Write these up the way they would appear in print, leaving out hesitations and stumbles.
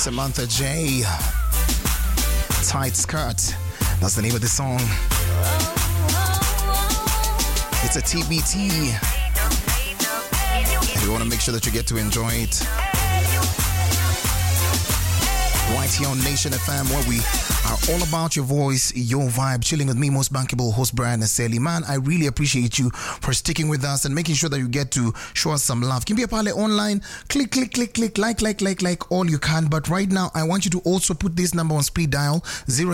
Samantha J. Tight Skirt. That's the name of the song. It's a TBT. And we want to make sure that you get to enjoy it. Right here on Nation FM, where we are all about your voice, your vibe, chilling with me, most bankable host Brian Aseli. Man, I really appreciate you for sticking with us and making sure that you get to show us some love. Kimbia pale online, click, like all you can. But right now, I want you to also put this number on speed dial,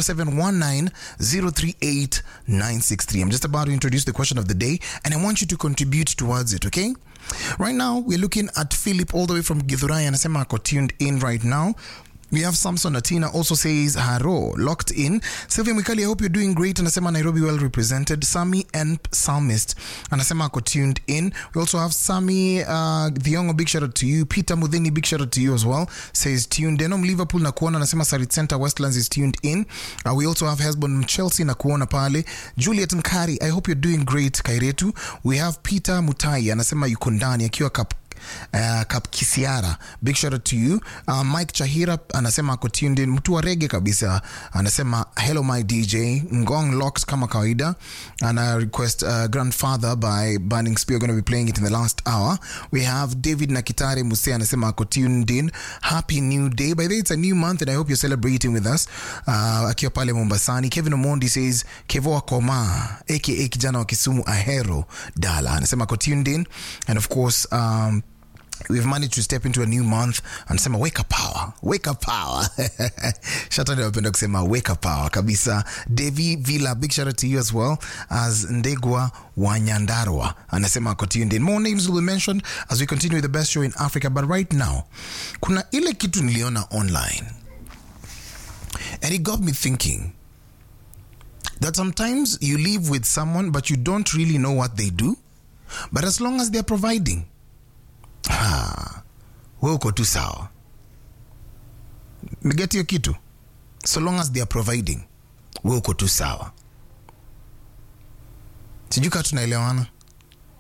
0719-038-963. I'm just about to introduce the question of the day, and I want you to contribute towards it, okay? Right now, we're looking at Philip all the way from Githurai, and Asema ako tuned in right now. We have Samson Atina also says, Haro, locked in. Sylvia Mikali, I hope you're doing great. Anasema Nairobi well represented. Sami and Psalmist. Anasema ako tuned in. We also have Sami Thiongo, big shout out to you. Peter Mudhini, big shout out to you as well. Says tuned in. Liverpool na kuona. Anasema Sarit Center Westlands is tuned in. We also have Hesbon Chelsea na kuona pale. Juliet Nkari, I hope you're doing great. Kairetu. We have Peter Mutai. Anasema yuko ndani akiwa Kap Kisiara, big shout out to you. Mike Chahira anasema ako tuned in. Mtu wa rege kabisa anasema hello my DJ Ngong locked kama kawaida, and I request Grandfather by Burning Spear. Going to be playing it in the last hour. We have David Nakitare Muse anasema ako tuned in. Happy new day. By the way, it's a new month and I hope you're celebrating with us. Akiwa pale Mombasani. Kevin Omondi says Kevo Akoma aka kijana wa Kisumu Ahero Dala anasema ako tuned in. And of course we've managed to step into a new month and sema wake up power Shatani wapenda kusema wake up power kabisa. Devi Villa, big shout out to you as well as Ndegwa Wanyandarwa anasema ako tuned in. More names will be mentioned as we continue with the best show in Africa, but right now kuna ile kitu niliona online and it got me thinking that sometimes you live with someone but you don't really know what they do, but as long as they're providing, wewe uko tu sawa. Mget hiyo kitu. So long as they are providing, wewe uko tu sawa. Sijui kama tunaelewana.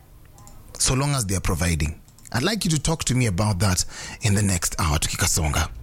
So long as they are providing. I'd like you to talk to me about that in the next hour tukikasonga.